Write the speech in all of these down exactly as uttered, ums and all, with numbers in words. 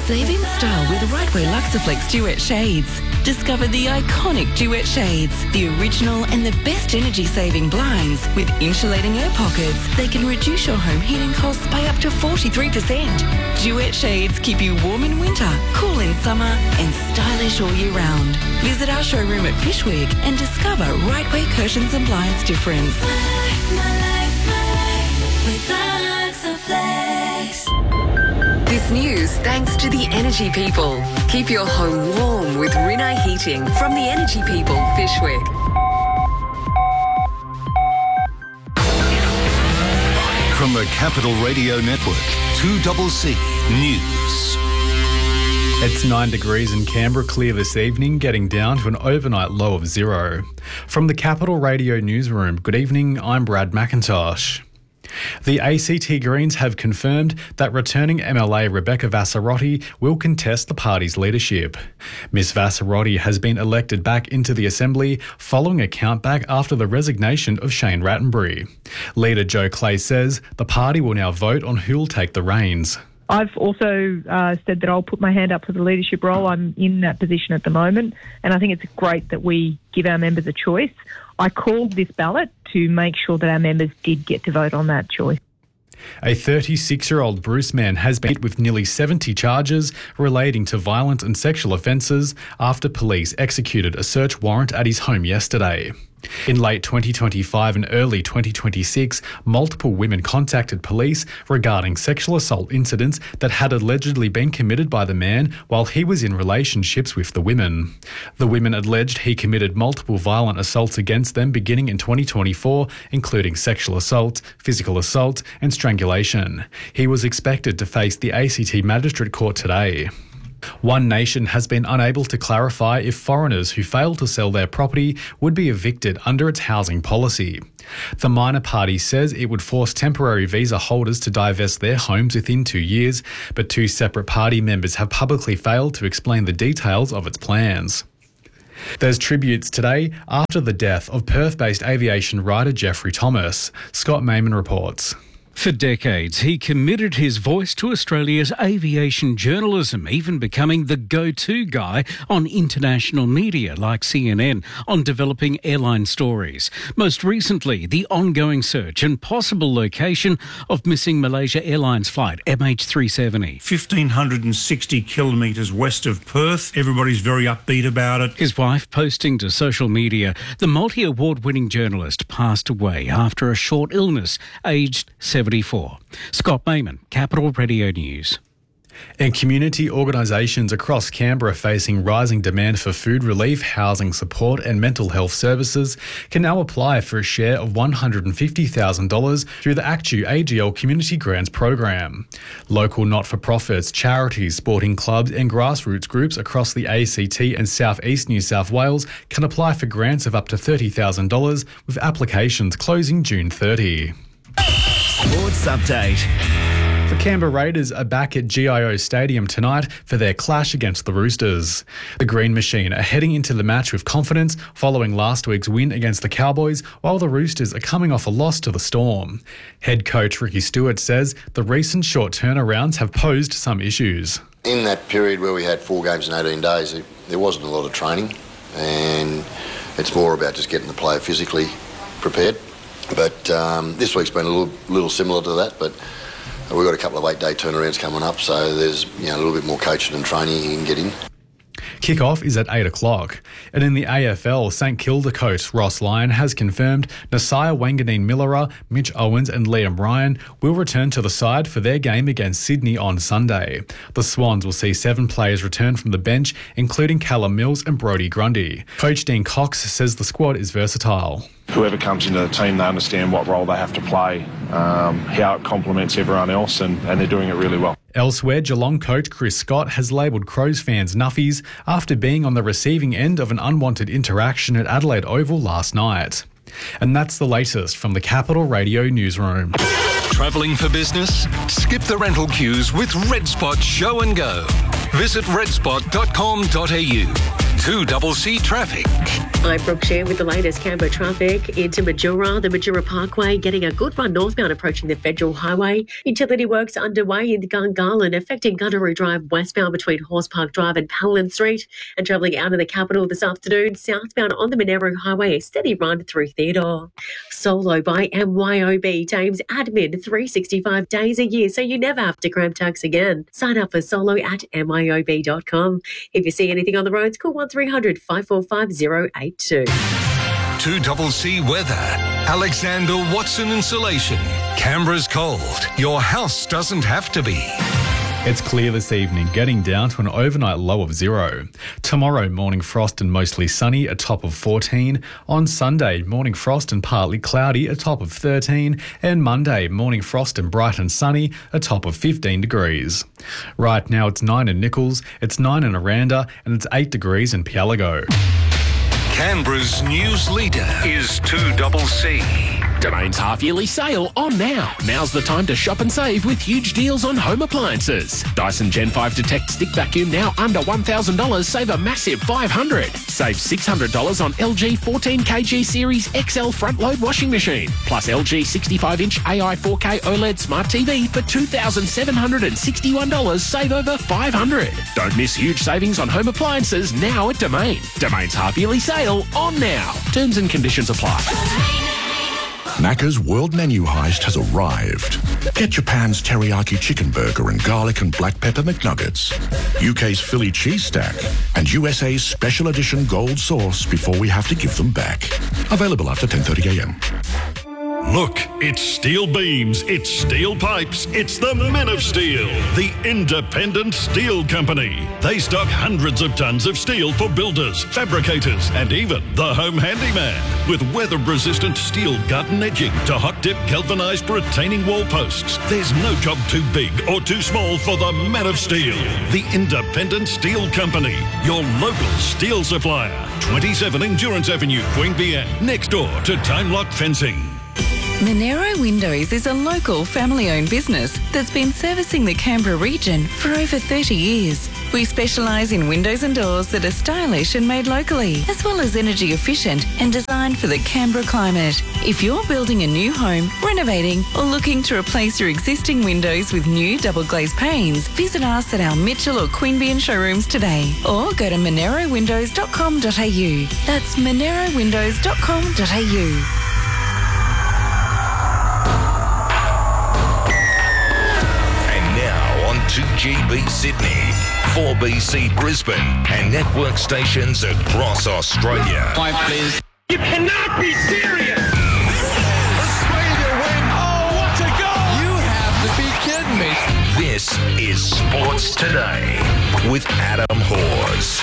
Save in style with Rightway Luxaflex Duet Shades. Discover the iconic Duet Shades, the original and the best energy-saving blinds with insulating air pockets. They can reduce your home heating costs by up to forty-three percent. Duet Shades keep you warm in winter, cool in summer and stylish all year round. Visit our showroom at Fishwick and discover Rightway Curtains and Blinds difference. My life, my life, my life with Luxaflex. This news thanks to the Energy People. Keep your home warm with Rinnai Heating from the Energy People, Fishwick. From the Capital Radio Network, two C C News. It's nine degrees in Canberra, clear this evening, getting down to an overnight low of zero. From the Capital Radio Newsroom, good evening, I'm Brad McIntosh. The A C T Greens have confirmed that returning M L A Rebecca Vassarotti will contest the party's leadership. Miss Vassarotti has been elected back into the Assembly following a countback after the resignation of Shane Rattenbury. Leader Joe Clay says the party will now vote on who will take the reins. I've also uh, said that I'll put my hand up for the leadership role. I'm in that position at the moment, and I think it's great that we give our members a choice. I called this ballot to make sure that our members did get to vote on that choice. A thirty-six-year-old Bruce man has been hit with nearly seventy charges relating to violent and sexual offences after police executed a search warrant at his home yesterday. In late twenty twenty-five and early twenty twenty-six, multiple women contacted police regarding sexual assault incidents that had allegedly been committed by the man while he was in relationships with the women. The women alleged he committed multiple violent assaults against them beginning in twenty twenty-four, including sexual assault, physical assault and strangulation. He was expected to face the A C T Magistrate Court today. One Nation has been unable to clarify if foreigners who fail to sell their property would be evicted under its housing policy. The minor party says it would force temporary visa holders to divest their homes within two years, but two separate party members have publicly failed to explain the details of its plans. There's tributes today after the death of Perth-based aviation writer Jeffrey Thomas. Scott Mayman reports. For decades, he committed his voice to Australia's aviation journalism, even becoming the go-to guy on international media like C N N on developing airline stories. Most recently, the ongoing search and possible location of missing Malaysia Airlines flight M H three seventy. one thousand five hundred sixty kilometres west of Perth. Everybody's very upbeat about it. His wife posting to social media, the multi-award-winning journalist passed away after a short illness, aged seventy-four. Scott Mayman, Capital Radio News. And community organisations across Canberra facing rising demand for food relief, housing support and mental health services can now apply for a share of one hundred fifty thousand dollars through the Actu A G L Community Grants Program. Local not-for-profits, charities, sporting clubs and grassroots groups across the A C T and South East New South Wales can apply for grants of up to thirty thousand dollars with applications closing June thirtieth. Sports Update. The Canberra Raiders are back at G I O Stadium tonight for their clash against the Roosters. The Green Machine are heading into the match with confidence following last week's win against the Cowboys, while the Roosters are coming off a loss to the Storm. Head coach Ricky Stewart says the recent short turnarounds have posed some issues. In that period where we had four games in eighteen days, there wasn't a lot of training, and it's more about just getting the player physically prepared. But um, this week's been a little, little similar to that, but we've got a couple of eight-day turnarounds coming up, so there's you know a little bit more coaching and training you can get in. Kick-off is at eight o'clock. And in the A F L, St Kilda coach Ross Lyon has confirmed Nasiah Wanganeen-Millera, Mitch Owens and Liam Ryan will return to the side for their game against Sydney on Sunday. The Swans will see seven players return from the bench, including Callum Mills and Brodie Grundy. Coach Dean Cox says the squad is versatile. Whoever comes into the team, they understand what role they have to play, um, how it complements everyone else, and, and they're doing it really well. Elsewhere, Geelong coach Chris Scott has labelled Crows fans nuffies after being on the receiving end of an unwanted interaction at Adelaide Oval last night. And that's the latest from the Capital Radio Newsroom. Travelling for business? Skip the rental queues with Red Spot Show and Go. Visit red spot dot com dot a u. two C traffic. I'm Brooke Share with the latest Canberra traffic. Into Majura, the Majura Parkway getting a good run northbound approaching the Federal Highway. Utility works underway in Gungahlin affecting Gundaroo Drive westbound between Horse Park Drive and Paladin Street. And travelling out of the capital this afternoon, southbound on the Monaro Highway, a steady run through Theodore. Solo by M Y O B, Dames admin three hundred sixty-five days a year, so you never have to cram tax again. Sign up for Solo at M Y O B dot com. If you see anything on the roads, call one three hundred five four five zero eight two. two C weather. Alexander Watson Insulation. Canberra's cold. Your house doesn't have to be. It's clear this evening, getting down to an overnight low of zero. Tomorrow, morning frost and mostly sunny, a top of fourteen. On Sunday, morning frost and partly cloudy, a top of thirteen. And Monday, morning frost and bright and sunny, a top of fifteen degrees. Right now, it's nine in Nichols, it's nine in Aranda, and it's eight degrees in Pialago. Canberra's news leader is two C. Domain's half-yearly sale on now. Now's the time to shop and save with huge deals on home appliances. Dyson Gen five Detect Stick Vacuum now under one thousand dollars, save a massive five hundred dollars. Save six hundred dollars on L G fourteen kilogram Series X L front-load washing machine. Plus L G sixty-five inch A I four K OLED Smart T V for two thousand seven hundred sixty-one dollars, save over five hundred dollars. Don't miss huge savings on home appliances now at Domain. Domain's half-yearly sale on now. Terms and conditions apply. Macca's World Menu Heist has arrived. Get Japan's teriyaki chicken burger and garlic and black pepper McNuggets, U K's Philly cheese stack, and U S A's special edition gold sauce before we have to give them back. Available after ten thirty a m. Look, it's steel beams, it's steel pipes, it's the Men of Steel, the independent steel company. They stock hundreds of tons of steel for builders, fabricators, and even the home handyman. With weather-resistant steel gut and edging to hot-dip galvanised retaining wall posts, there's no job too big or too small for the Men of Steel, the independent steel company, your local steel supplier. twenty-seven Endurance Avenue, Queanbeyan, next door to Time Lock Fencing. Monero Windows is a local family-owned business that's been servicing the Canberra region for over thirty years. We specialise in windows and doors that are stylish and made locally, as well as energy efficient and designed for the Canberra climate. If you're building a new home, renovating, or looking to replace your existing windows with new double glazed panes, visit us at our Mitchell or Queanbeyan showrooms today, or go to monero windows dot com dot a u. That's monero windows dot com dot a u. two G B Sydney, four B C Brisbane, and network stations across Australia. Five, please. You cannot be serious! Australia win! Oh, what a goal! You have to be kidding me! This is Sports Today with Adam Hawes.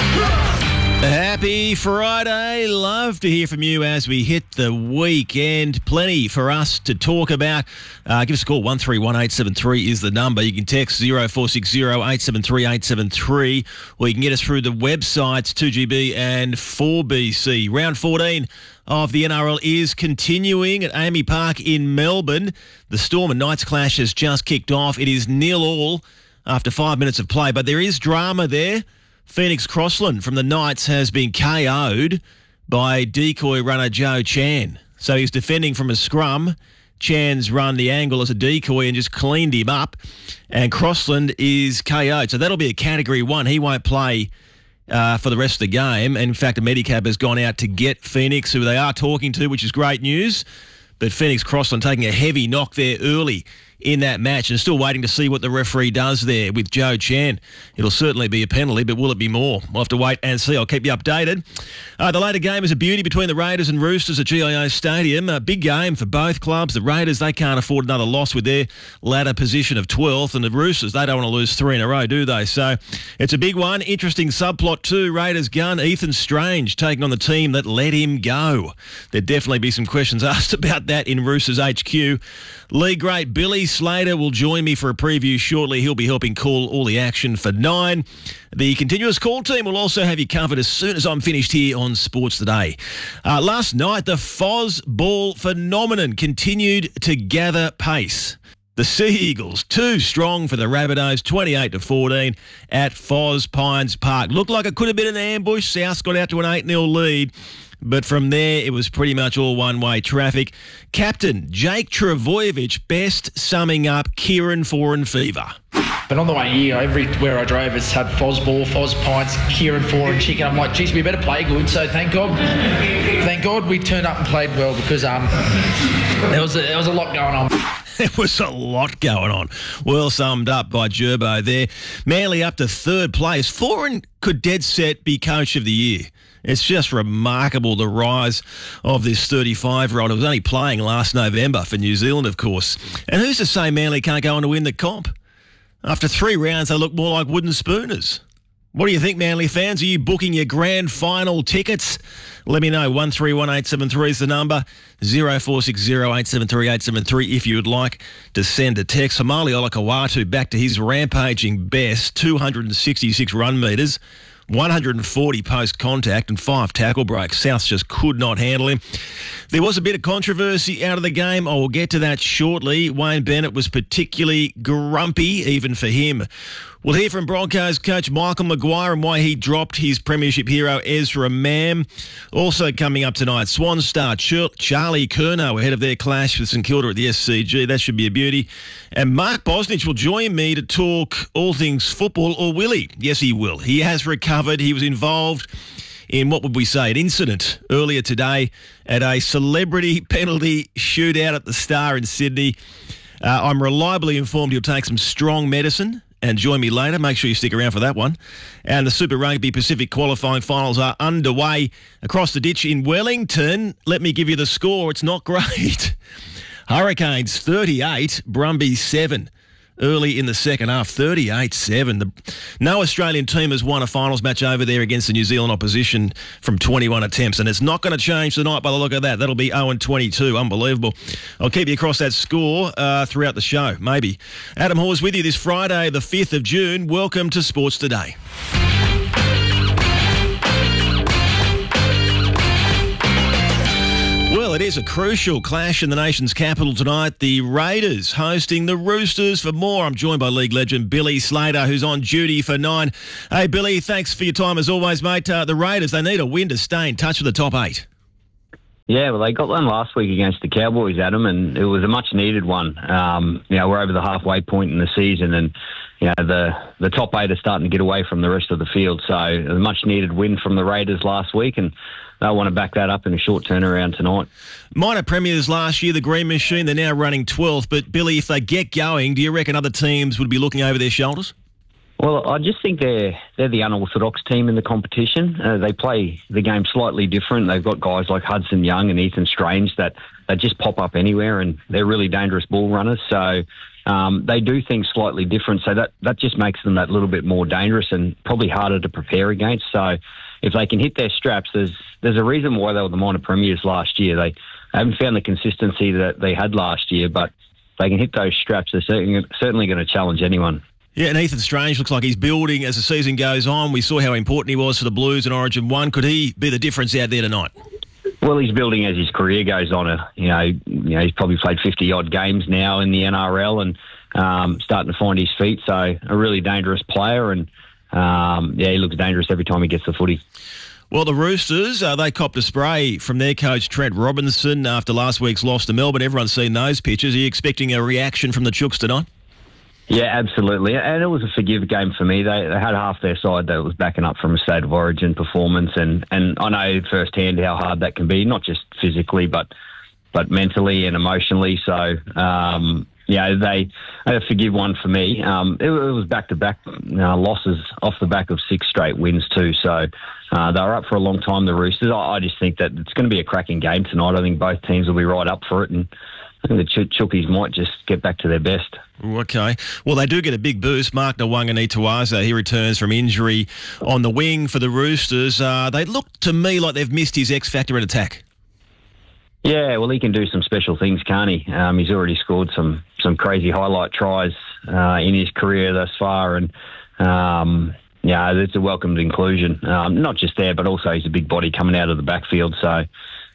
Happy Friday. Love to hear from you as we hit the weekend. Plenty for us to talk about. Uh, give us a call. one three one eight seven three is the number. You can text zero four six zero eight seven three eight seven three, or you can get us through the websites two G B and four B C. Round fourteen of the N R L is continuing at Amy Park in Melbourne. The Storm and Knights clash has just kicked off. It is nil all after five minutes of play, but there is drama there. Phoenix Crossland from the Knights has been K O'd by decoy runner Joe Chan. So he's defending from a scrum. Chan's run the angle as a decoy and just cleaned him up. And Crossland is K O'd. So that'll be a category one. He won't play uh, for the rest of the game. And in fact, a Medicab has gone out to get Phoenix, who they are talking to, which is great news. But Phoenix Crossland taking a heavy knock there early in that match, and still waiting to see what the referee does there with Joe Chan. It'll certainly be a penalty, but will it be more? We'll have to wait and see. I'll keep you updated. Uh, the later game is a beauty between the Raiders and Roosters at G I O Stadium. A big game for both clubs. The Raiders, they can't afford another loss with their ladder position of twelfth, and the Roosters, they don't want to lose three in a row, do they? So it's a big one. Interesting subplot too. Raiders gun Ethan Strange taking on the team that let him go. There'd definitely be some questions asked about that in Roosters H Q. League great Billy Slater will join me for a preview shortly. He'll be helping call all the action for nine. The continuous call team will also have you covered as soon as I'm finished here on Sports Today. Uh, last night, the Foz ball phenomenon continued to gather pace. The Sea Eagles, too strong for the Rabbitohs, twenty-eight to fourteen at Foz Pines Park. Looked like it could have been an ambush. South got out to an eight nil lead, but from there it was pretty much all one-way traffic. Captain Jake Travojevic best summing up Kieran Foran fever. But on the way here, everywhere I drove, it's had Fosball, Foz Pints, Kieran Foran chicken. I'm like, geez, we better play good. So thank God, thank God we turned up and played well because um, there was a, there was a lot going on. There was a lot going on. Well summed up by Gerbo there. Manly up to third place. Foran could dead set be coach of the year. It's just remarkable, the rise of this thirty-five-year-old who was only playing last November for New Zealand, of course. And who's to say Manly can't go on to win the comp? After three rounds, they look more like wooden spooners. What do you think, Manly fans? Are you booking your grand final tickets? Let me know. one three one eight seven three is the number. zero four six zero eight seven three eight seven three if you would like to send a text. Somali Olakawatu back to his rampaging best, two hundred sixty-six run metres, one hundred forty post-contact and five tackle breaks. South just could not handle him. There was a bit of controversy out of the game. I will get to that shortly. Wayne Bennett was particularly grumpy, even for him. We'll hear from Broncos coach Michael Maguire and why he dropped his premiership hero Ezra Mam. Also coming up tonight, Swan star Charlie Curnow ahead of their clash with St Kilda at the S C G. That should be a beauty. And Mark Bosnich will join me to talk all things football, or will he? Yes, he will. He has recovered. He was involved in, what would we say, an incident earlier today at a celebrity penalty shootout at the Star in Sydney. Uh, I'm reliably informed he'll take some strong medicine and join me later. Make sure you stick around for that one. And the Super Rugby Pacific qualifying finals are underway across the ditch in Wellington. Let me give you the score. It's not great. Hurricanes thirty-eight, Brumbies seven. Early in the second half, thirty-eight seven. The, no Australian team has won a finals match over there against the New Zealand opposition from twenty-one attempts, and it's not going to change tonight by the look of that. That'll be oh and twenty-two. Unbelievable. I'll keep you across that score uh, throughout the show, maybe. Adam Hawes with you this Friday, the fifth of June. Welcome to Sports Today. Well, it is a crucial clash in the nation's capital tonight. The Raiders hosting the Roosters. For more, I'm joined by league legend Billy Slater, who's on duty for nine. Hey, Billy, thanks for your time as always, mate. Uh, the Raiders, they need a win to stay in touch with the top eight. Yeah, well, they got one last week against the Cowboys, Adam, and it was a much-needed one. Um, you know, we're over the halfway point in the season, and you know the the top eight are starting to get away from the rest of the field. So a much-needed win from the Raiders last week, and they'll want to back that up in a short turnaround tonight. Minor premiers last year, the Green Machine, they're now running twelfth. But, Billy, if they get going, do you reckon other teams would be looking over their shoulders? Well, I just think they're they're the unorthodox team in the competition. Uh, they play the game slightly different. They've got guys like Hudson Young and Ethan Strange that they just pop up anywhere, and they're really dangerous ball runners. So um, they do things slightly different. So that, that just makes them that little bit more dangerous and probably harder to prepare against. So if they can hit their straps, there's there's a reason why they were the minor premiers last year. They haven't found the consistency that they had last year, but if they can hit those straps, they're certainly, certainly going to challenge anyone. Yeah, and Ethan Strange looks like he's building as the season goes on. We saw how important he was for the Blues in Origin one. Could he be the difference out there tonight? Well, he's building as his career goes on. You know, you know he's probably played fifty-odd games now in the N R L and um, starting to find his feet. So a really dangerous player, and um, yeah, he looks dangerous every time he gets the footy. Well, the Roosters, uh, they copped a spray from their coach Trent Robinson after last week's loss to Melbourne. Everyone's seen those pictures. Are you expecting a reaction from the Chooks tonight? Yeah, absolutely. And it was a forgive game for me. They, they had half their side that was backing up from a state of origin performance. And, and I know firsthand how hard that can be, not just physically, but but mentally and emotionally. So, um, yeah, they had a forgive one for me. Um, it, it was back-to-back uh, losses off the back of six straight wins too. So uh, they were up for a long time, the Roosters. I, I just think that it's going to be a cracking game tonight. I think both teams will be right up for it, and I think the Ch- Chookies might just get back to their best. Okay. Well, they do get a big boost. Mark Nawaqanituasa, he returns from injury on the wing for the Roosters. Uh, they look to me like they've missed his X-factor in attack. Yeah, well, he can do some special things, can't he? Um, he's already scored some some crazy highlight tries uh, in his career thus far, and um, yeah, it's a welcomed inclusion. Um, not just there, but also he's a big body coming out of the backfield, so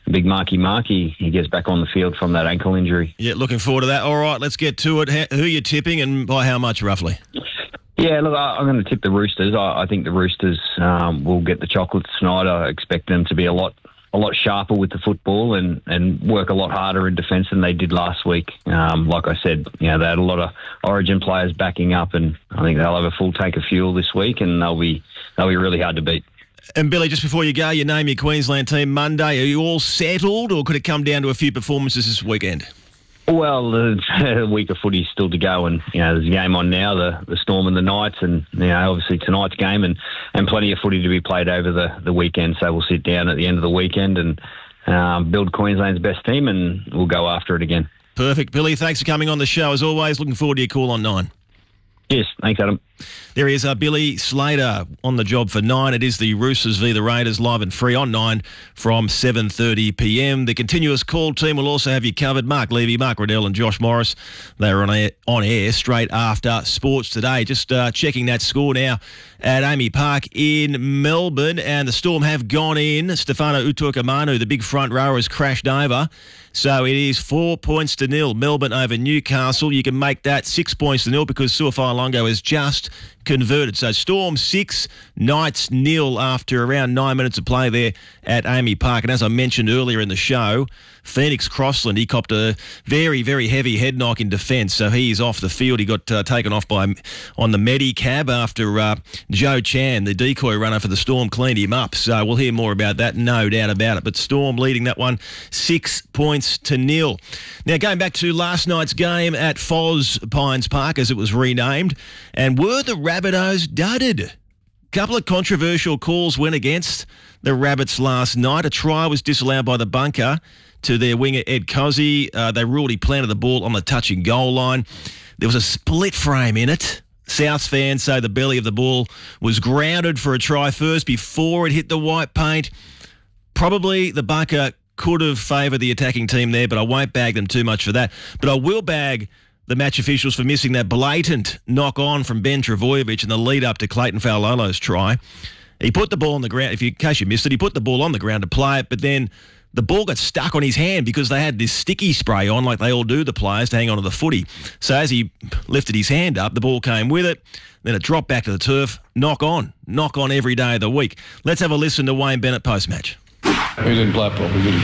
big Marky Marky, he gets back on the field from that ankle injury. Yeah, looking forward to that. All right, let's get to it. Who are you tipping and by how much roughly? Yeah, look, I'm going to tip the Roosters. I, I think the Roosters um, will get the chocolates tonight. I expect them to be a lot a lot sharper with the football and, and work a lot harder in defence than they did last week. Um, like I said, you know, they had a lot of Origin players backing up, and I think they'll have a full tank of fuel this week, and they'll be they'll be really hard to beat. And Billy, just before you go, you name your Queensland team Monday. Are you all settled, or could it come down to a few performances this weekend? Well, a week of footy still to go, and you know there's a game on now, the the Storm and the Knights, and you know obviously tonight's game, and, and plenty of footy to be played over the, the weekend. So we'll sit down at the end of the weekend and um, build Queensland's best team, and we'll go after it again. Perfect, Billy. Thanks for coming on the show as always. Looking forward to your call on nine. Yes, thanks, Adam. There is uh, Billy Slater on the job for nine. It is the Roosters v the Raiders, live and free on nine from seven thirty p m. The continuous call team will also have you covered. Mark Levy, Mark Riddell and Josh Morris. They are on air, on air straight after Sports Today. Just uh, checking that score now at Amy Park in Melbourne, and the Storm have gone in. Stefano Utoikamanu, the big front rower, has crashed over. So it is four points to nil. Melbourne over Newcastle. You can make that six points to nil because Suafai-Longo has just converted. So Storm six, Knights nil after around nine minutes of play there at Amy Park. And as I mentioned earlier in the show, Phoenix Crossland, he copped a very, very heavy head knock in defence, so he's off the field. He got uh, taken off by on the Medicab after uh, Joe Chan, the decoy runner for the Storm, cleaned him up. So we'll hear more about that, no doubt about it. But Storm leading that one six points to nil. Now, going back to last night's game at Foz Pines Park, as it was renamed, and were the Rabbitohs dudded? Couple of controversial calls went against the Rabbits last night. A try was disallowed by the bunker to their winger Ed Cozzi. Uh, they ruled he planted the ball on the touching goal line. There was a split frame in it. Souths fans say the belly of the ball was grounded for a try first before it hit the white paint. Probably the bunker could have favoured the attacking team there, but I won't bag them too much for that. But I will bag the match officials for missing that blatant knock-on from Ben Travojevic in the lead-up to Clayton Faulolo's try. He put the ball on the ground, if you, in case you missed it, he put the ball on the ground to play it, but then the ball got stuck on his hand because they had this sticky spray on, like they all do, the players, to hang onto the footy. So as he lifted his hand up, the ball came with it. Then it dropped back to the turf. Knock on. Knock on every day of the week. Let's have a listen to Wayne Bennett post-match. He didn't play it properly, did he?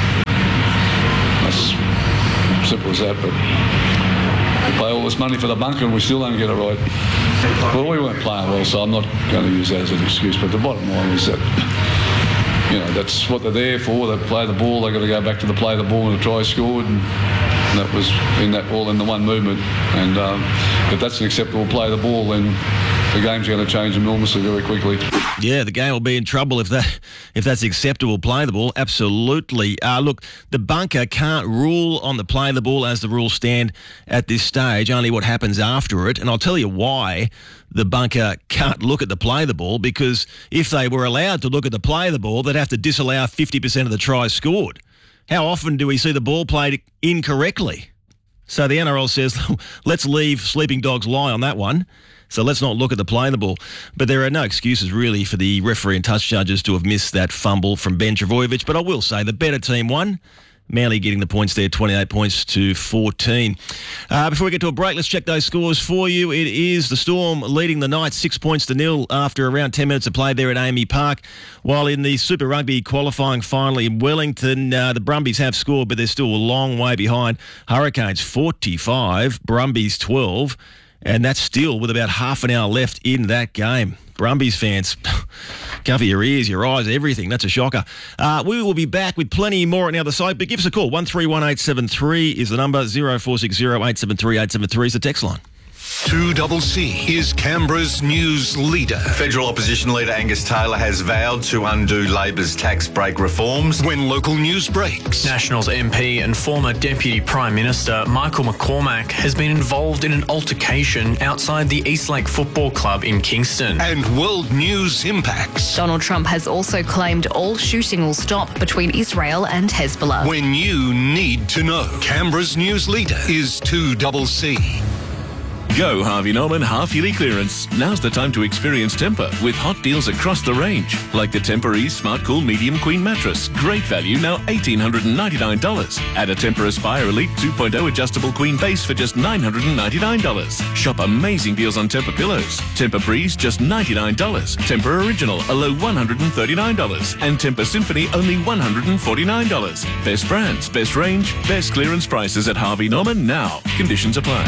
That's simple as that, but we pay all this money for the bunker and we still don't get it right. Well, we weren't playing well, so I'm not going to use that as an excuse, but the bottom line is that you know, that's what they're there for. They play the ball. They've got to go back to the play the ball and the try scored. And that was in that all in the one movement. And um, if that's an acceptable play the ball, then the game's going to change enormously very quickly. Yeah, the game will be in trouble if that if that's acceptable play the ball. Absolutely. Uh, look, the bunker can't rule on the play the ball as the rules stand at this stage, only what happens after it. And I'll tell you why the bunker can't look at the play the ball, because if they were allowed to look at the play the ball, they'd have to disallow fifty percent of the tries scored. How often do we see the ball played incorrectly? So the N R L says, let's leave sleeping dogs lie on that one. So let's not look at the play the ball. But there are no excuses really for the referee and touch judges to have missed that fumble from Ben Travojevic. But I will say the better team won. Manly getting the points there, twenty-eight points to fourteen. Uh, before we get to a break, let's check those scores for you. It is the Storm leading the Knights six points to nil after around ten minutes of play there at Amy Park. While in the Super Rugby qualifying final in Wellington, uh, the Brumbies have scored, but they're still a long way behind. Hurricanes forty-five, Brumbies twelve, and that's still with about half an hour left in that game. Brumbies fans, cover your ears, your eyes, everything. That's a shocker. Uh, we will be back with plenty more on the other side, but give us a call. one three one eight seven three is the number. zero four six zero eight seven three eight seven three is the text line. two C C is Canberra's news leader. Federal Opposition Leader Angus Taylor has vowed to undo Labor's tax break reforms. When local news breaks. Nationals M P and former Deputy Prime Minister Michael McCormack has been involved in an altercation outside the Eastlake Football Club in Kingston. And world news impacts. Donald Trump has also claimed all shooting will stop between Israel and Hezbollah. When you need to know. Canberra's news leader is two C C. Go Harvey Norman half-yearly clearance. Now's the time to experience Tempur with hot deals across the range. Like the Tempur Ease Smart Cool Medium Queen Mattress. Great value, now one thousand eight hundred ninety-nine dollars. Add a Tempur Aspire Elite two point oh Adjustable Queen Base for just nine hundred ninety-nine dollars. Shop amazing deals on Tempur pillows. Tempur Breeze, just ninety-nine dollars. Tempur Original, a low one hundred thirty-nine dollars. And Tempur Symphony, only one hundred forty-nine dollars. Best brands, best range, best clearance prices at Harvey Norman now. Conditions apply.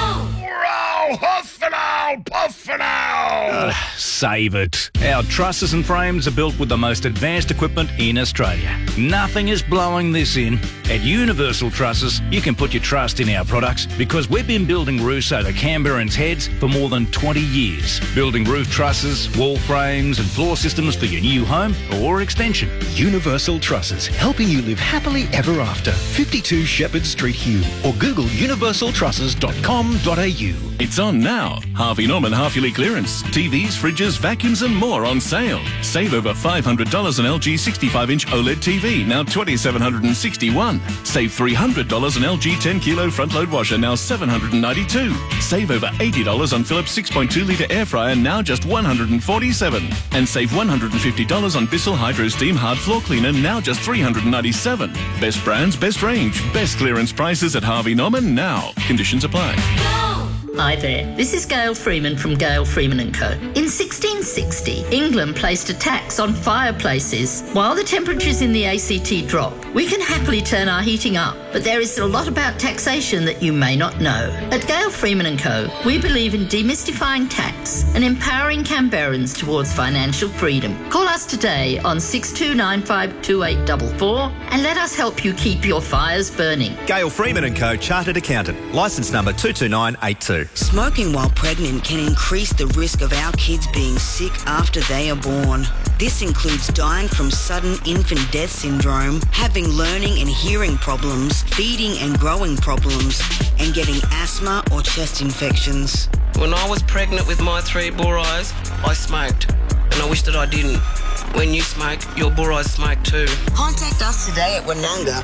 Huff and owl, puff and owl. Uh, save it. Our trusses and frames are built with the most advanced equipment in Australia. Nothing is blowing this in. At Universal Trusses, you can put your trust in our products because we've been building roofs over Canberrans' heads for more than twenty years. Building roof trusses, wall frames and floor systems for your new home or extension. Universal Trusses, helping you live happily ever after. fifty-two Shepherd Street, Hume, or Google universal trusses dot com dot a u. It's on now. Harvey Norman half-yearly clearance. T Vs, fridges, vacuums and more on sale. Save over five hundred dollars on L G sixty-five inch OLED T V, now two thousand seven hundred sixty-one dollars. Save three hundred dollars on L G ten kilo front-load washer, now seven hundred ninety-two dollars. Save over eighty dollars on Philips six point two litre air fryer, now just one hundred forty-seven dollars. And save one hundred fifty dollars on Bissell Hydro Steam hard floor cleaner, now just three hundred ninety-seven dollars. Best brands, best range, best clearance prices at Harvey Norman now. Conditions apply. Hi there, this is Gail Freeman from Gail Freeman and Co. In sixteen sixty, England placed a tax on fireplaces. While the temperatures in the A C T drop, we can happily turn our heating up, but there is a lot about taxation that you may not know. At Gail Freeman and Co, we believe in demystifying tax and empowering Canberrans towards financial freedom. Call us today on six two nine five two eight four four and let us help you keep your fires burning. Gail Freeman and Co, Chartered Accountant, licence number two two nine eight two. Smoking while pregnant can increase the risk of our kids being sick after they are born. This includes dying from sudden infant death syndrome, having learning and hearing problems, feeding and growing problems, and getting asthma or chest infections. When I was pregnant with my three boys, I smoked, and I wish that I didn't. When you smoke, your boys smoke too. Contact us today at Wananga.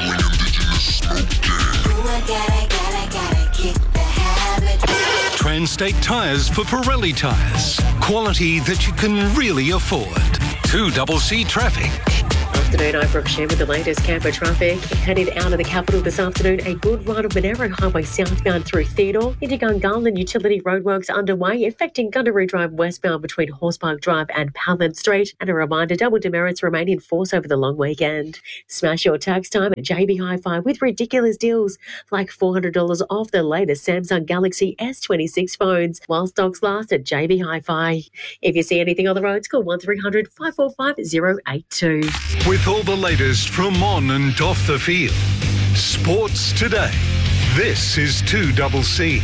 Transstate Tyres for Pirelli tyres. Quality that you can really afford. two C C Traffic. Afternoon, I'm Brooke Shem with the latest Canberra traffic. Headed out of the capital this afternoon, a good run of Monaro Highway southbound through Theodore into Gungahlin. Utility roadworks underway, affecting Gundaroo Drive westbound between Horse Park Drive and Palin Street. And a reminder, double demerits remain in force over the long weekend. Smash your tax time at J B Hi-Fi with ridiculous deals like four hundred dollars off the latest Samsung Galaxy S twenty-six phones while stocks last at J B Hi-Fi. If you see anything on the roads, call one three hundred five four five zero eight two. With all the latest from on and off the field. Sports today. This is two C C.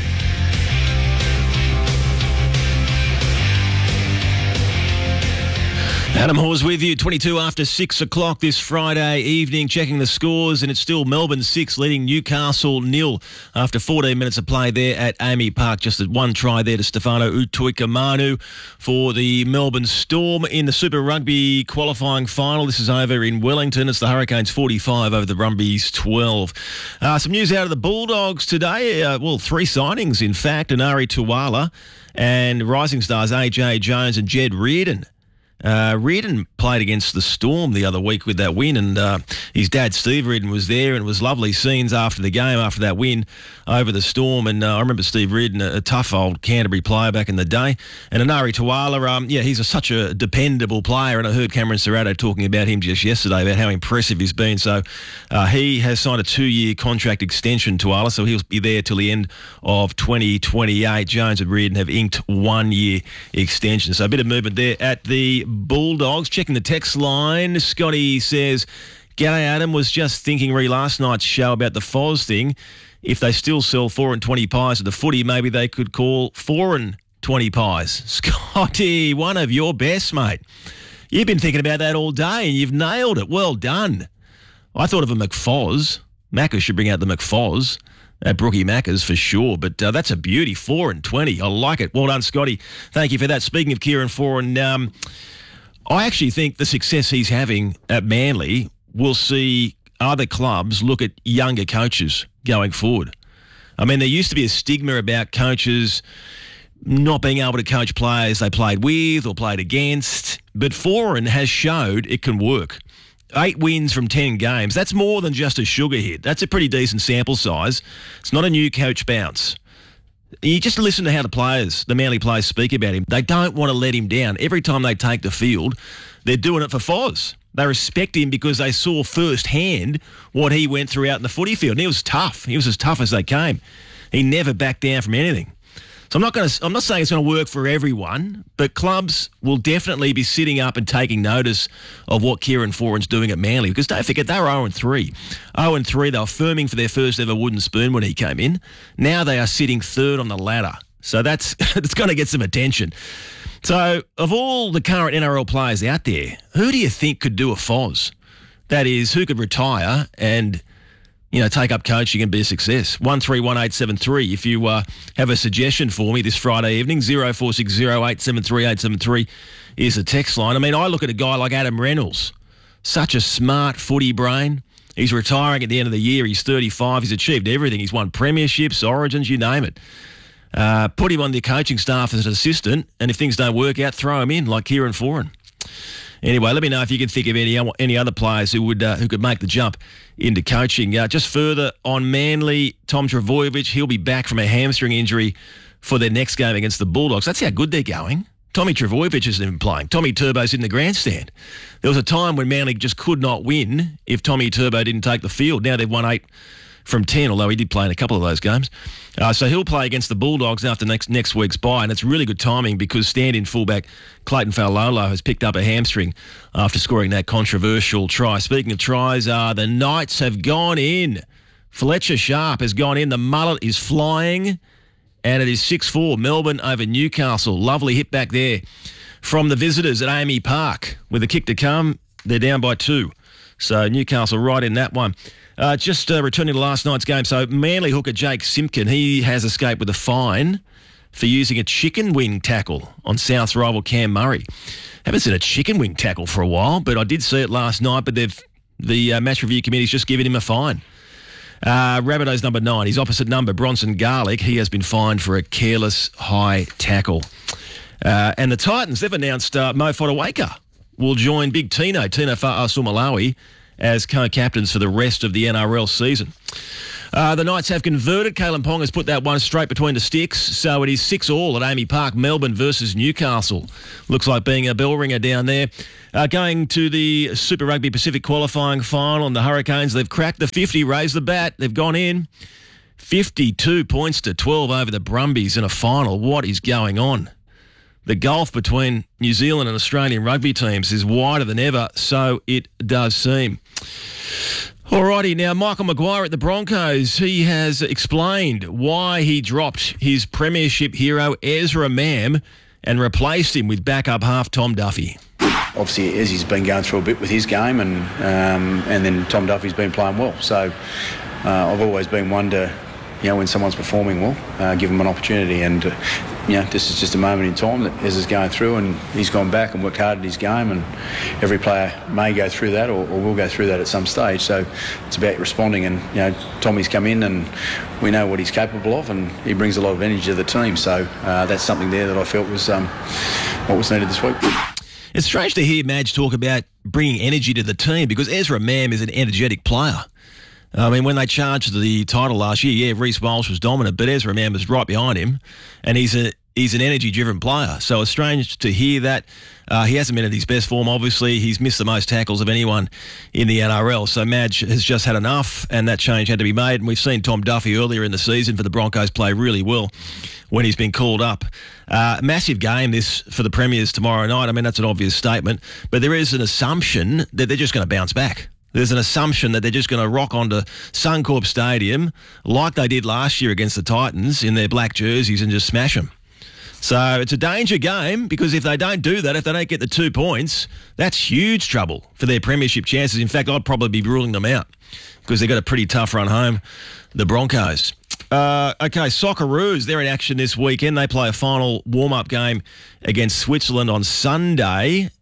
Adam Hawes with you, twenty-two after six o'clock this Friday evening, checking the scores, and it's still Melbourne six leading Newcastle nil after fourteen minutes of play there at Amy Park. Just one try there to Stefano Utoikamanu for the Melbourne Storm in the Super Rugby qualifying final. This is over in Wellington. It's the Hurricanes forty-five over the Brumbies twelve. Uh, some news out of the Bulldogs today. Uh, well, three signings, in fact. Anari Tuwala and Rising Stars A J Jones and Jed Reardon. Uh, Reardon played against the Storm the other week with that win, and uh, his dad, Steve Reardon, was there, and it was lovely scenes after the game, after that win over the Storm. And uh, I remember Steve Reardon, a, a tough old Canterbury player back in the day. And Anari Tuwala, um, yeah, he's a, such a dependable player, and I heard Cameron Serrato talking about him just yesterday, about how impressive he's been. So uh, he has signed a two-year contract extension, Tuwala, so he'll be there till the end of twenty twenty-eight. Jones and Reardon have inked one-year extension. So a bit of movement there at the Bulldogs. Checking the text line, Scotty says, "G'day Adam, was just thinking re last night's show about the Foz thing. If they still sell four and twenty pies at the footy, maybe they could call four and twenty pies." Scotty, one of your best, mate. You've been thinking about that all day and you've nailed it. Well done. I thought of a McFoz. Macca should bring out the McFoz at Brookie Macca's for sure, but uh, that's a beauty, four and twenty. I like it. Well done, Scotty. Thank you for that. Speaking of Kieran Foran, um, I actually think the success he's having at Manly will see other clubs look at younger coaches going forward. I mean, there used to be a stigma about coaches not being able to coach players they played with or played against, but Foran has showed it can work. Eight wins from ten games, that's more than just a sugar hit. That's a pretty decent sample size. It's not a new coach bounce. You just listen to how the players, the Manly players, speak about him. They don't want to let him down. Every time they take the field, they're doing it for Foz. They respect him because they saw firsthand what he went through out in the footy field. And he was tough. He was as tough as they came. He never backed down from anything. So I'm not going to. I'm not saying it's going to work for everyone, but clubs will definitely be sitting up and taking notice of what Kieran Foran's doing at Manly. Because don't forget, they were oh and three. oh and three, they were firming for their first ever wooden spoon when he came in. Now they are sitting third on the ladder. So that's that's going to get some attention. So of all the current N R L players out there, who do you think could do a Foz? That is, who could retire and, you know, take up coaching and be a success? one three one eight seven three. If you uh, have a suggestion for me this Friday evening, zero four six zero eight seven three eight seven three is the text line. I mean, I look at a guy like Adam Reynolds, such a smart footy brain. He's retiring at the end of the year. He's thirty-five. He's achieved everything. He's won premierships, origins, you name it. Uh, put him on the coaching staff as an assistant, and if things don't work out, throw him in like Kieran Foran. Anyway, let me know if you can think of any any other players who would uh, who could make the jump into coaching. Uh, just further on Manly, Tom Trbojevic, he'll be back from a hamstring injury for their next game against the Bulldogs. That's how good they're going. Tommy Trbojevic isn't even playing. Tommy Turbo's in the grandstand. There was a time when Manly just could not win if Tommy Turbo didn't take the field. Now they've won eight from ten, although he did play in a couple of those games. Uh, so he'll play against the Bulldogs after next next week's bye, and it's really good timing because stand-in fullback Clayton Faulolo has picked up a hamstring after scoring that controversial try. Speaking of tries, uh, the Knights have gone in. Fletcher Sharp has gone in. The mullet is flying, and it is six four, Melbourne over Newcastle. Lovely hit back there from the visitors at A M E Park. With a kick to come, they're down by two. So Newcastle right in that one. Uh, just uh, returning to last night's game. So Manly hooker Jake Simpkin, he has escaped with a fine for using a chicken wing tackle on South's rival Cam Murray. Haven't seen a chicken wing tackle for a while, but I did see it last night, but they've the uh, match review committee's just given him a fine. Uh, Rabbitohs number nine, his opposite number, Bronson Garlick, he has been fined for a careless high tackle. Uh, and the Titans, they've announced uh, Mo Fotuaika will join Big Tino, Tino Fa'asumalawi, as co-captains for the rest of the N R L season. Uh, the Knights have converted. Kalen Pong has put that one straight between the sticks, so it is six all at A M E Park, Melbourne versus Newcastle. Looks like being a bell ringer down there. Uh, going to the Super Rugby Pacific qualifying final, and the Hurricanes, they've cracked the fifty, raised the bat, they've gone in. fifty-two points to twelve over the Brumbies in a final. What is going on? The gulf between New Zealand and Australian rugby teams is wider than ever, so it does seem. Alrighty, now Michael Maguire at the Broncos, he has explained why he dropped his premiership hero Ezra Mam and replaced him with backup half Tom Duffy. Obviously, Ezzy's been going through a bit with his game, and um, and then Tom Duffy's been playing well. So uh, I've always been one to, you know, when someone's performing well, uh, give them an opportunity. And, uh, you know, this is just a moment in time that Ez is going through, and he's gone back and worked hard at his game, and every player may go through that or, or will go through that at some stage. So it's about responding, and, you know, Tommy's come in and we know what he's capable of, and he brings a lot of energy to the team. So uh, that's something there that I felt was um, what was needed this week. It's strange to hear Madge talk about bringing energy to the team because Ezra Mam is an energetic player. I mean, when they charged the title last year, yeah, Reece Walsh was dominant, but Ezra Mam was right behind him, and he's a he's an energy-driven player. So it's strange to hear that. Uh, he hasn't been at his best form, obviously. He's missed the most tackles of anyone in the N R L. So Madge has just had enough, and that change had to be made. And we've seen Tom Duffy earlier in the season for the Broncos play really well when he's been called up. Uh, massive game this for the Premiers tomorrow night. I mean, that's an obvious statement, but there is an assumption that they're just going to bounce back. There's an assumption that they're just going to rock onto Suncorp Stadium like they did last year against the Titans in their black jerseys and just smash them. So it's a danger game because if they don't do that, if they don't get the two points, that's huge trouble for their premiership chances. In fact, I'd probably be ruling them out because they've got a pretty tough run home, the Broncos. Uh, okay, Socceroos, they're in action this weekend. They play a final warm-up game against Switzerland on Sunday.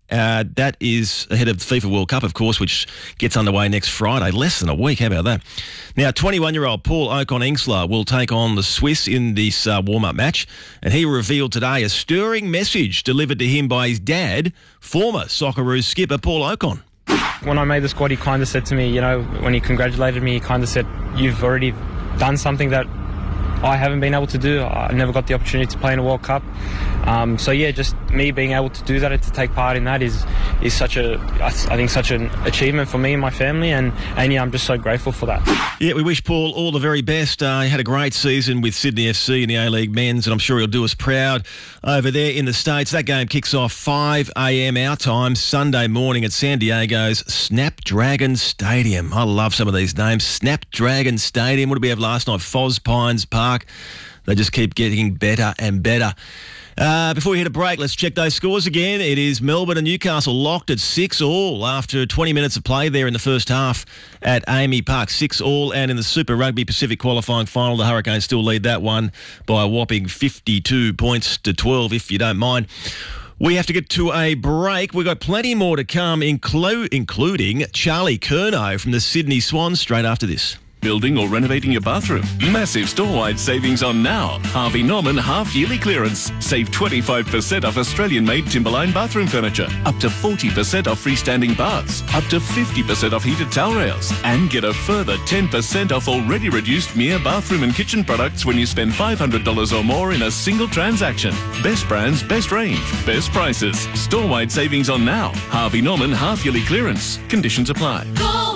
Uh, that is ahead of the FIFA World Cup, of course, which gets underway next Friday. Less than a week. How about that? Now, twenty-one-year-old Paul Ocon-Engsler will take on the Swiss in this uh, warm-up match, and he revealed today a stirring message delivered to him by his dad, former Socceroos skipper Paul Ocon. When I made the squad, he kind of said to me, you know, when he congratulated me, he kind of said, you've already done something that I haven't been able to do. I never got the opportunity to play in a World Cup. Um, so yeah, just me being able to do that and to take part in that is is such a, I think, such an achievement for me and my family, and, and yeah, I'm just so grateful for that. Yeah, we wish Paul all the very best. Uh, he had a great season with Sydney F C in the A-League Men's, and I'm sure he'll do us proud over there in the States. That game kicks off five a.m. our time, Sunday morning at San Diego's Snapdragon Stadium. I love some of these names. Snapdragon Stadium. What did we have last night? Foz Pines Park. They just keep getting better and better. Uh, before we hit a break, let's check those scores again. It is Melbourne and Newcastle locked at six all after twenty minutes of play there in the first half at Amy Park. six all, and in the Super Rugby Pacific qualifying final, the Hurricanes still lead that one by a whopping fifty-two points to twelve, if you don't mind. We have to get to a break. We've got plenty more to come, inclu- including Charlie Curnow from the Sydney Swans straight after this. Building or renovating your bathroom? Massive store-wide savings on now. Harvey Norman half-yearly clearance. Save twenty-five percent off Australian-made Timberline bathroom furniture. Up to forty percent off freestanding baths. Up to fifty percent off heated towel rails. And get a further ten percent off already reduced M I A bathroom and kitchen products when you spend five hundred dollars or more in a single transaction. Best brands, best range, best prices. Store-wide savings on now. Harvey Norman half-yearly clearance. Conditions apply. Go!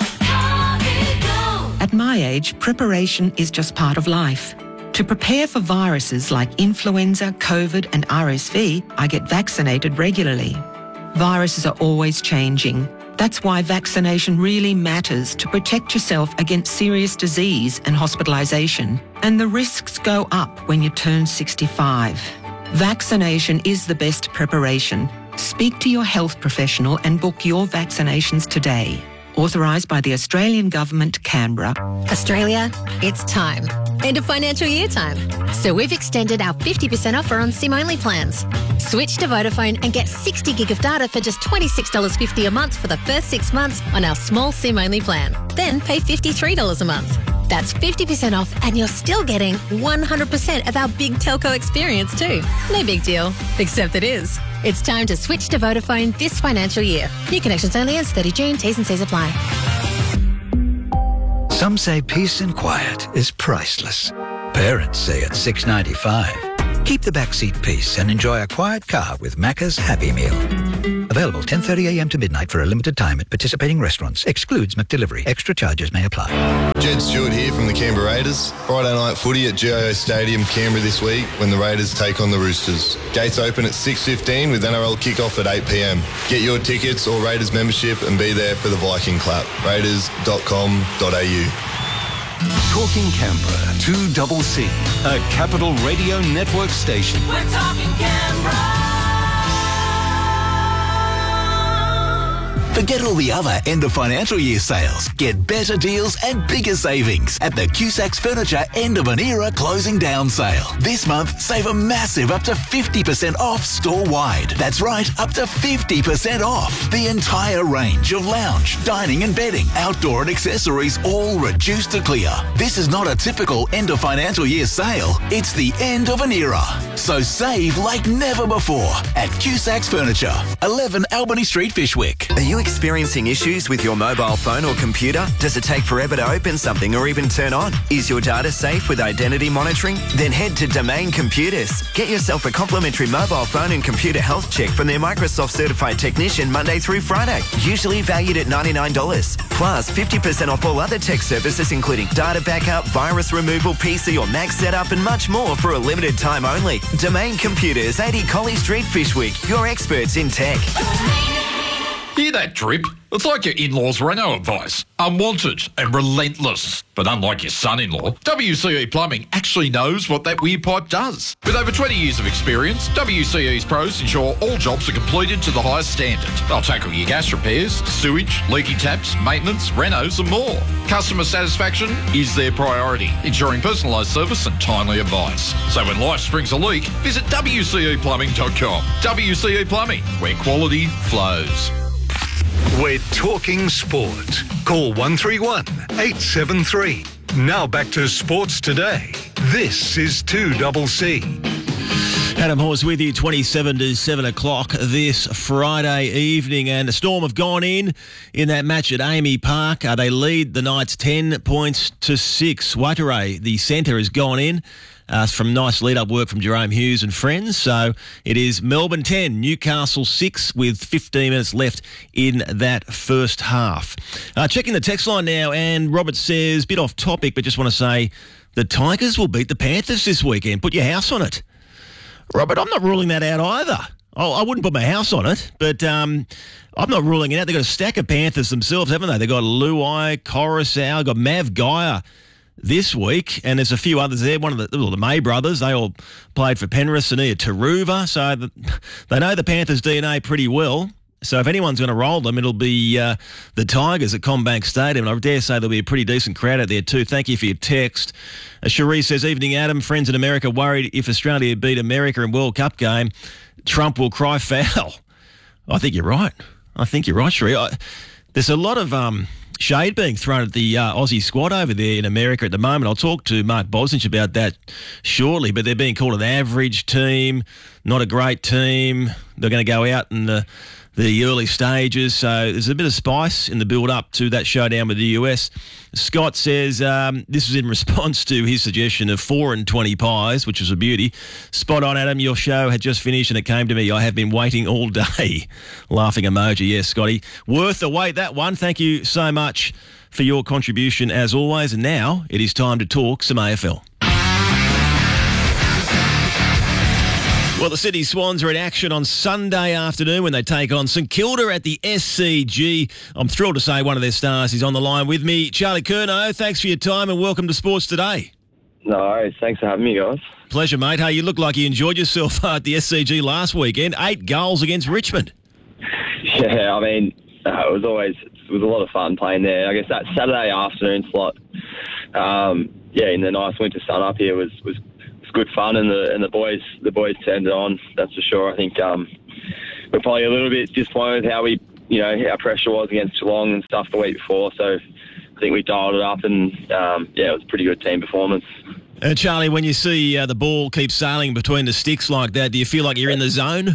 At my age, preparation is just part of life. To prepare for viruses like influenza, COVID and R S V, I get vaccinated regularly. Viruses are always changing. That's why vaccination really matters to protect yourself against serious disease and hospitalisation. And the risks go up when you turn sixty-five. Vaccination is the best preparation. Speak to your health professional and book your vaccinations today. Authorised by the Australian Government, Canberra. Australia, it's time. End of financial year time. So we've extended our fifty percent offer on SIM-only plans. Switch to Vodafone and get sixty gig of data for just twenty-six dollars fifty a month for the first six months on our small SIM-only plan. Then pay fifty-three dollars a month. That's fifty percent off, and you're still getting one hundred percent of our big telco experience too. No big deal, except it is. It's time to switch to Vodafone this financial year. New connections only ends thirty June. T's and C's apply. Some say peace and quiet is priceless. Parents say it's six dollars ninety-five. Keep the backseat peace and enjoy a quiet car with Macca's Happy Meal. Available ten thirty a.m. to midnight for a limited time at participating restaurants. Excludes McDelivery. Extra charges may apply. Jed Stewart here from the Canberra Raiders. Friday night footy at G I O Stadium, Canberra this week when the Raiders take on the Roosters. Gates open at six fifteen with N R L kickoff at eight p.m. Get your tickets or Raiders membership and be there for the Viking clap. raiders dot com dot a u. Talking Canberra, two double C, a Capital Radio Network station. We're talking Canberra. Forget all the other end of financial year sales. Get better deals and bigger savings at the Cusacks Furniture End of an Era Closing Down Sale. This month, save a massive up to fifty percent off store-wide. That's right, up to fifty percent off. The entire range of lounge, dining and bedding, outdoor and accessories, all reduced to clear. This is not a typical end of financial year sale. It's the end of an era. So save like never before at Cusacks Furniture, eleven Albany Street, Fishwick. Are you experiencing issues with your mobile phone or computer? Does it take forever to open something or even turn on? Is your data safe with identity monitoring? Then head to Domain Computers. Get yourself a complimentary mobile phone and computer health check from their Microsoft certified technician Monday through Friday, usually valued at ninety-nine dollars. Plus fifty percent off all other tech services including data backup, virus removal, P C or Mac setup and much more for a limited time only. Domain Computers, eighty Colley Street, Fishwick. Your experts in tech. Hear that drip? It's like your in-laws' Renault advice. Unwanted and relentless. But unlike your son-in-law, W C E Plumbing actually knows what that weird pipe does. With over twenty years of experience, W C E's pros ensure all jobs are completed to the highest standard. They'll tackle your gas repairs, sewage, leaky taps, maintenance, renos and more. Customer satisfaction is their priority, ensuring personalised service and timely advice. So when life springs a leak, visit W C E plumbing dot com. W C E Plumbing, where quality flows. We're talking sport. Call one three one, eight seven three. Now back to Sports Today. This is two C C. Adam Horse with you, twenty-seven to seven o'clock this Friday evening. And the Storm have gone in in that match at Amy Park. Uh, they lead the Knights ten points to six. Waiteray, the centre, has gone in. Uh, from nice lead-up work from Jerome Hughes and friends. So it is Melbourne ten, Newcastle six with fifteen minutes left in that first half. Uh, checking the text line now, and Robert says, bit off topic, but just want to say the Tigers will beat the Panthers this weekend. Put your house on it. Robert, I'm not ruling that out either. Oh, I wouldn't put my house on it, but um, I'm not ruling it out. They've got a stack of Panthers themselves, haven't they? They've got Luai, Coruscant, got Mav Gaia this week, and there's a few others there. One of the, well, the May brothers, they all played for Penrith, Sania Taruva, so the, they know the Panthers' D N A pretty well. So if anyone's going to roll them, it'll be uh, the Tigers at CommBank Stadium. And I dare say there'll be a pretty decent crowd out there too. Thank you for your text. Uh, Cherie says, evening, Adam. Friends in America worried if Australia beat America in World Cup game, Trump will cry foul. I think you're right. I think you're right, Cherie. I, there's a lot of um, shade being thrown at the uh, Aussie squad over there in America at the moment. I'll talk to Mark Bosnich about that shortly, but they're being called an average team, not a great team. They're going to go out in the the early stages. So there's a bit of spice in the build-up to that showdown with the U S. Scott says um, this was in response to his suggestion of four and twenty pies, which was a beauty. Spot on, Adam. Your show had just finished and it came to me. I have been waiting all day. Laughing emoji. Yes, Scotty. Worth the wait, that one. Thank you so much for your contribution as always. And now it is time to talk some A F L. Well, the Sydney Swans are in action on Sunday afternoon when they take on St Kilda at the S C G. I'm thrilled to say one of their stars is on the line with me. Charlie Curnow, thanks for your time and welcome to Sports Today. No worries. Thanks for having me, guys. Pleasure, mate. Hey, you look like you enjoyed yourself at the S C G last weekend. Eight goals against Richmond. Yeah, I mean, uh, it was always it was a lot of fun playing there. I guess that Saturday afternoon slot, um, yeah, in the nice winter sun up here was was. good fun, and the and the boys the boys turned it on, that's for sure. I think um, we're probably a little bit disappointed how we you know how pressure was against Geelong and stuff the week before. So I think we dialed it up, and um, yeah, it was a pretty good team performance. And Charlie, when you see uh, the ball keep sailing between the sticks like that, do you feel like you're in the zone?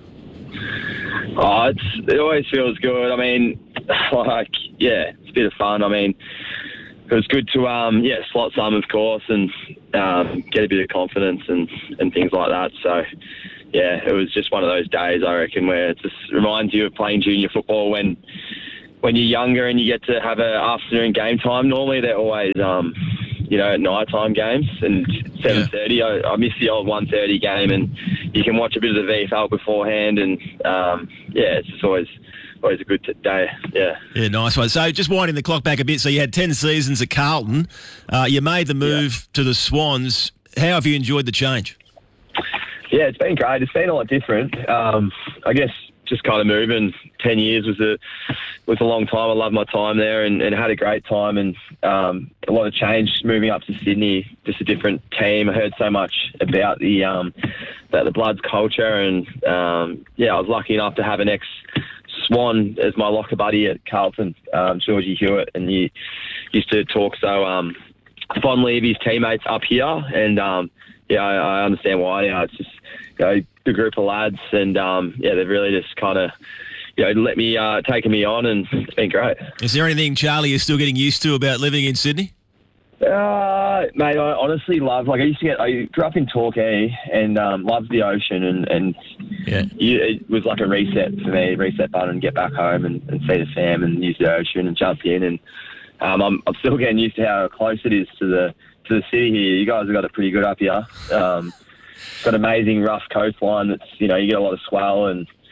Oh, it's, it always feels good. I mean, like yeah, it's a bit of fun. I mean, it was good to um, yeah slot some, of course, and um, get a bit of confidence and, and things like that. So yeah, it was just one of those days, I reckon, where it just reminds you of playing junior football when when you're younger and you get to have an afternoon game time. Normally they're always um, you know at night time games, and seven thirty. Yeah. I, I miss the old one thirty game, and you can watch a bit of the V F L beforehand, and um, yeah, it's just always. Always a good day, yeah. Yeah, nice one. So just winding the clock back a bit, so you had ten seasons at Carlton. Uh, you made the move yeah. to the Swans. How have you enjoyed the change? Yeah, it's been great. It's been a lot different. Um, I guess just kind of moving ten years was a was a long time. I loved my time there and, and had a great time, and um, a lot of change moving up to Sydney, just a different team. I heard so much about the um, about the Bloods culture, and um, yeah, I was lucky enough to have an ex Swan as my locker buddy at Carlton, um, Georgie Hewitt, and he used to talk so um, fondly of his teammates up here, and um, yeah, I, I understand why. You know, it's just you know, a group of lads, and um, yeah, they've really just kind of you know let me uh, taken me on, and it's been great. Is there anything, Charlie, you're still getting used to about living in Sydney? Uh, mate, I honestly love, like I used to get, I grew up in Torquay and um, loved the ocean, and, and yeah. you, it was like a reset for me, reset button, and get back home and, and see the fam and use the ocean and jump in, and um, I'm, I'm still getting used to how close it is to the to the city here. You guys have got it pretty good up here. Um, got amazing rough coastline that's, you know, you get a lot of swell, and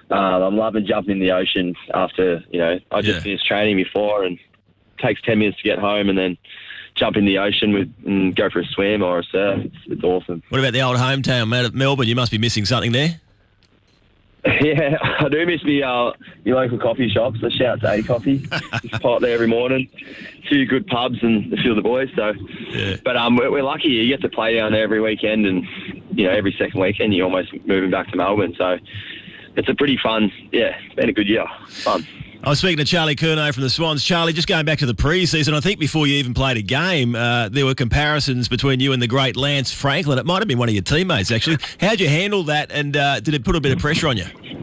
um, I'm loving jumping in the ocean after, you know, I just Yeah. finished training before and it takes ten minutes to get home and then jump in the ocean with and go for a swim or a surf. It's, it's awesome. What about the old hometown, mate, Melbourne? You must be missing something there. Yeah, I do miss the uh, your local coffee shops. So shout out to A Coffee. Just pop there every morning. A few good pubs and a few of the boys. So, yeah. But um, we're, we're lucky. You get to play down there every weekend, and you know every second weekend you're almost moving back to Melbourne. So it's a pretty fun. Yeah, it's been a good year. Fun. I was speaking to Charlie Curnow from the Swans. Charlie, just going back to the pre-season, I think before you even played a game, uh, there were comparisons between you and the great Lance Franklin. It might have been one of your teammates, actually. How'd you handle that, and uh, did it put a bit of pressure on you?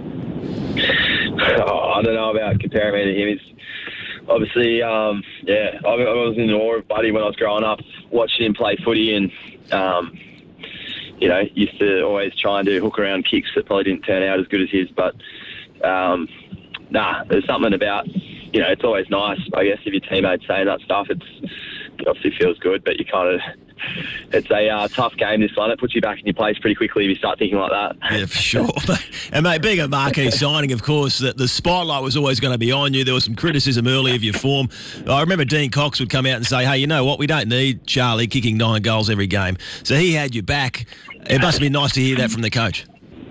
Oh, I don't know about comparing me to him. He's obviously, um, yeah, I, I was in awe of Buddy when I was growing up, watching him play footy and, um, you know, used to always try and do hook around kicks that probably didn't turn out as good as his, but, um, nah, there's something about, you know, it's always nice, I guess, if your teammates saying that stuff. It's, it obviously feels good, but you kind of, it's a uh, tough game, this one. It puts you back in your place pretty quickly if you start thinking like that. Yeah, for sure. And, mate, being a marquee signing, of course, the, the spotlight was always going to be on you. There was some criticism early of your form. I remember Dean Cox would come out and say, hey, you know what, we don't need Charlie kicking nine goals every game. So he had you back. It must have been nice to hear that from the coach.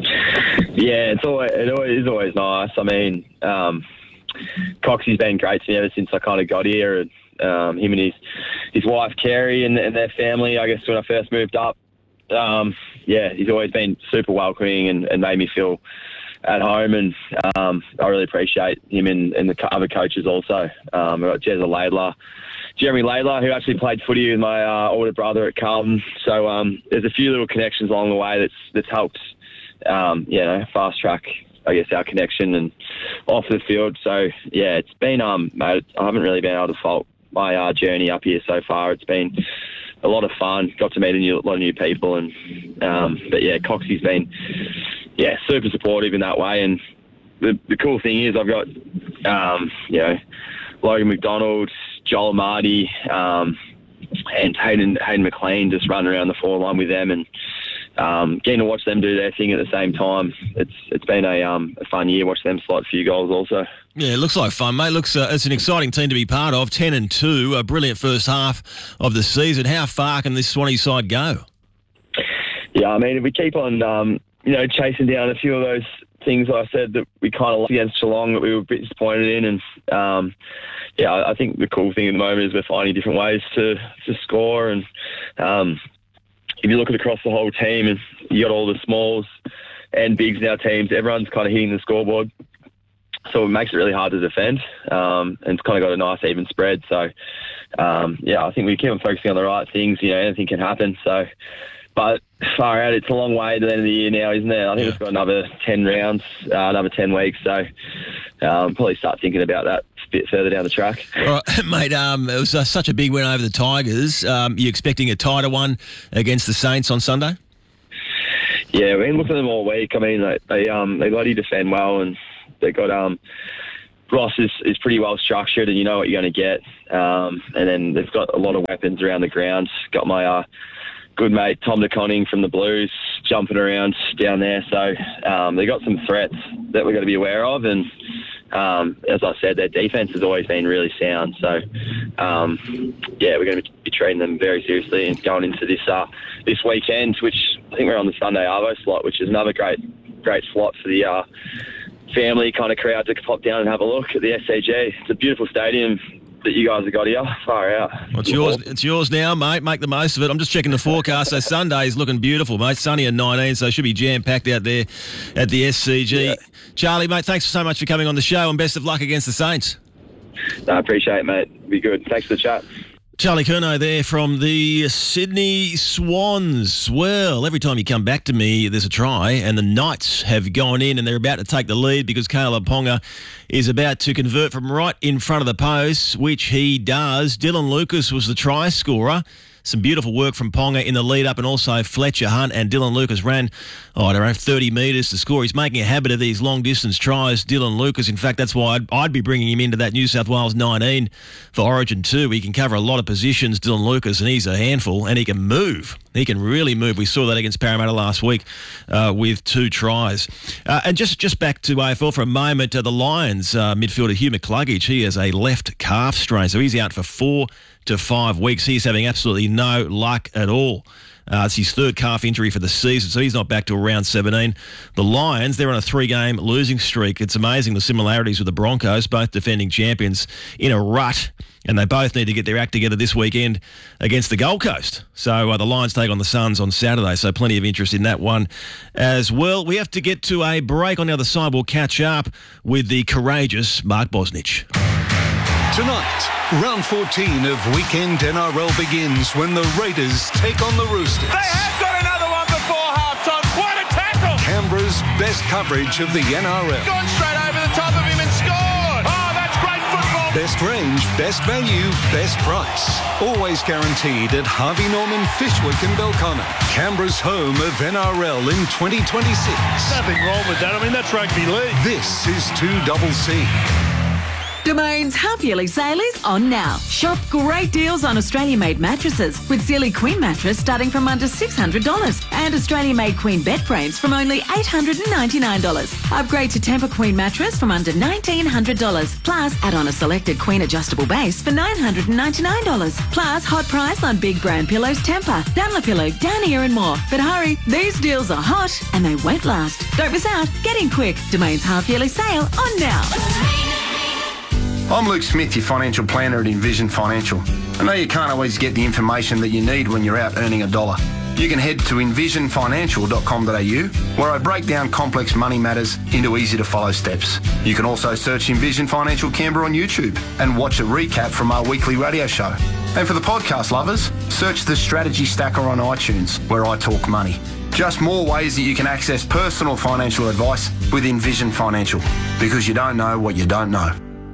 Yeah, it's always, it always is always nice. I mean, um, Coxie's been great to me ever since I kind of got here. And, um, him and his his wife Carrie and, and their family, I guess, when I first moved up. Um, yeah, he's always been super welcoming and, and made me feel at home. And um, I really appreciate him and, and the other coaches also. Um, we've got Jezza Laidler, Jeremy Laidler, who actually played footy with my uh, older brother at Carlton. So um, there's a few little connections along the way that's that's helped. Um, you know, fast track, I guess, our connection and off the field. So, yeah, it's been, um, mate, I haven't really been able to fault my uh, journey up here so far. It's been a lot of fun. Got to meet a, new, a lot of new people. and um, But, yeah, Coxie's been, yeah, super supportive in that way. And the, the cool thing is I've got, um, you know, Logan McDonald, Joel Marty, um, and Hayden, Hayden McLean just running around the forward line with them and um, getting to watch them do their thing at the same time. It's It's been a, um, a fun year. Watch them slot a few goals also. Yeah, it looks like fun, mate. Looks uh, it's an exciting team to be part of. ten and two, a brilliant first half of the season. How far can this Swanee side go? Yeah, I mean, if we keep on, um, you know, chasing down a few of those things I said that we kind of lost against Geelong that we were a bit disappointed in, and um, yeah, I, I think the cool thing at the moment is we're finding different ways to to score, and um, if you look at across the whole team, and you got all the smalls and bigs in our teams, everyone's kind of hitting the scoreboard. So it makes it really hard to defend, um, and it's kind of got a nice even spread. So, um, yeah, I think we keep on focusing on the right things. You know, anything can happen. So, but far out, it's a long way to the end of the year now, isn't it? I think yeah. We've got another ten rounds, uh, another ten weeks. So, um, probably start thinking about that a bit further down the track. All right, mate, um, it was uh, such a big win over the Tigers. Um, you expecting a tighter one against the Saints on Sunday? Yeah, we've been looking at them all week. I mean, they they, um, they bloody defend well, and they got um, Ross is, is pretty well structured, and you know what you're going to get. Um, and then they've got a lot of weapons around the ground. Got my uh, good mate Tom DeConning from the Blues jumping around down there. So um, they got some threats that we've got to be aware of. And um, as I said, their defense has always been really sound. So um, yeah, we're going to be treating them very seriously and going into this uh, this weekend, which I think we're on the Sunday Arvo slot, which is another great great slot for the uh, family kind of crowd to pop down and have a look at the S C G. It's a beautiful stadium that you guys have got here. Far out. Well, it's yours. It's yours now, mate. Make the most of it. I'm just checking the forecast. So Sunday's looking beautiful, mate. Sunny and nineteen, so it should be jam packed out there at the S C G. Yeah. Charlie, mate, thanks so much for coming on the show, and best of luck against the Saints. No, I appreciate it, mate. Be good. Thanks for the chat. Charlie Curnow there from the Sydney Swans. Well, every time you come back to me, there's a try, and the Knights have gone in and they're about to take the lead because Caleb Ponga is about to convert from right in front of the post, which he does. Dylan Lucas was the try scorer. Some beautiful work from Ponga in the lead-up, and also Fletcher Hunt and Dylan Lucas ran, oh, I don't know, thirty metres to score. He's making a habit of these long-distance tries, Dylan Lucas. In fact, that's why I'd, I'd be bringing him into that New South Wales nineteen for Origin two. He can cover a lot of positions, Dylan Lucas, and he's a handful, and he can move. He can really move. We saw that against Parramatta last week uh, with two tries. Uh, and just, just back to A F L for a moment, uh, the Lions uh, midfielder Hugh McCluggage, he has a left calf strain, so he's out for four to five weeks. He's having absolutely no luck at all. Uh, it's his third calf injury for the season, so he's not back till round seventeen. The Lions, they're on a three-game losing streak. It's amazing the similarities with the Broncos, both defending champions, in a rut, and they both need to get their act together this weekend against the Gold Coast. So uh, the Lions take on the Suns on Saturday, so plenty of interest in that one as well. We have to get to a break. On the other side, we'll catch up with the courageous Mark Bosnich. Tonight, round fourteen of weekend N R L begins when the Raiders take on the Roosters. They have got another one before halftime. What a tackle! Canberra's best coverage of the N R L. Gone straight over the top of him and scored. Oh, that's great football. Best range, best value, best price. Always guaranteed at Harvey Norman, Fishwick and Belconnen. Canberra's home of N R L in twenty twenty-six. Nothing wrong with that. I mean, that's rugby league. This is two C C. Domain's half-yearly sale is on now. Shop great deals on Australian-made mattresses with Sealy Queen mattress starting from under six hundred dollars and Australian-made Queen bed frames from only eight hundred ninety-nine dollars. Upgrade to Tempur Queen mattress from under nineteen hundred dollars. Plus, add on a selected Queen adjustable base for nine hundred ninety-nine dollars. Plus, hot price on big brand pillows Tempur, Dunlopillow, Danier and more. But hurry, these deals are hot and they won't last. Don't miss out. Get in quick. Domain's half-yearly sale on now. I'm Luke Smith, your financial planner at Envision Financial. I know you can't always get the information that you need when you're out earning a dollar. You can head to envision financial dot com dot a u, where I break down complex money matters into easy-to-follow steps. You can also search Envision Financial Canberra on YouTube and watch a recap from our weekly radio show. And for the podcast lovers, search the Strategy Stacker on iTunes, where I talk money. Just more ways that you can access personal financial advice with Envision Financial, because you don't know what you don't know.